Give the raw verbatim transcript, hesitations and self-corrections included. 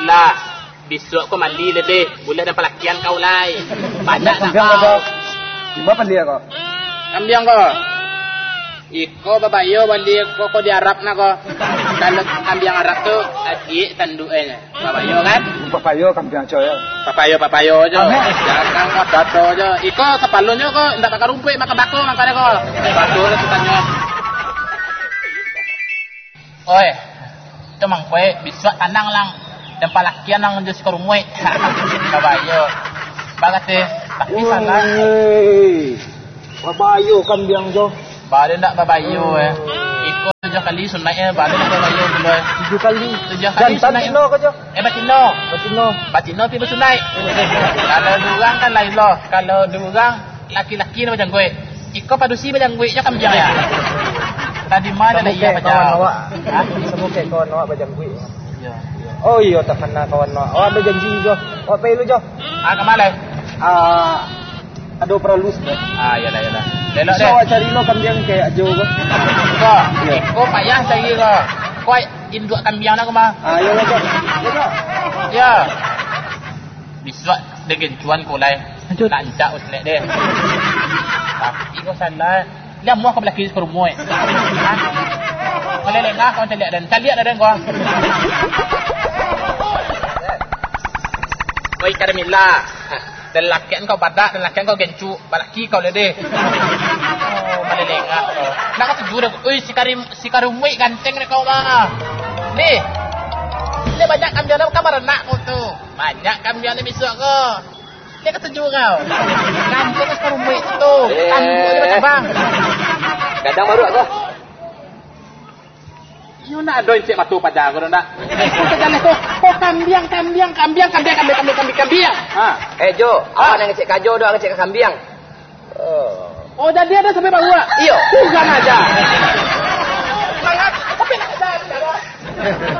Mila. Besok kau mandi lebih. Boleh dan pelakian kau lai. Banyak nak kau. Gimana beli kau? Kambing kau. Iko babayo bali ko ko di Arab na ko. Kalau kambing Arab tu adik tanduknya. Babayo kan? Babayo kambing aja ya. Papayo papayo aja. Jangan kau dato aja. Iko kepalunnya ko ndak pakai rumput makan bako makanya ko. Bako lah tanya. Oi. Tu mang kue bisa tanang lang dan palakian lang jadi sekorumui. Babayo. Bagat eh. Tapi salah. Babayo kambing aja. Balik nak babayo eh. Ikut tujuh kali sunatnya balik nak babayo dulu. Tujuh kali. Tujuh kali sunat. Batino kau je. Eh batino. Batino. Batino pi bersunat. Kalau durang kan lain loh. Kalau durang laki-laki ni macam gue. Ikut padusi macam gue je kan macam ya. Tadi mana dah iya macam. Hah? Semua kayak kawan awak macam gue. Ya. Oh iya tak kena kawan awak. Awak ada janji je. Awak pay lu je. Ah ke mana? Ah ada peralus dah. Ah yalah yalah. Lelok deh. So cari lo kambing kayak jo ke? Kau, kau payah cari kau. Kau induk kambing nak kemana? Ah yalah jo. Ya. Bisa dengan cuan kau lai. Lancak uslet deh. Tapi kau salah. Dia muak kau belaki kerumui. Kau lelengah kau cari dan cari ada dan kau. Kau ikan mila. Dan laki kau badak dan laki kau gencu, balaki kau lede. Oh, maleleng ah. Nak kata jura, oi si Karim si Karumui ganteng ni kau mah. Ni. Ni banyak kambing dalam kamar nak kau tu. Banyak kambing ni besok kau. Dia kata jura kau. Ganteng si Karumui tu. Tanduk dia macam bang. Gadang baru aku. You nak ada encik matu pada aku nak. Kau jalan tu. Oh kambing, kambing, kambing, kambing, kambing, kambing, kambing, kambing. Ha. Eh Jo, awak nak ngecek kajo doang ngecek kambing. Oh. Oh jadi ada sampai bawa. Iyo. Jangan aja. Sangat. Tapi nak aja.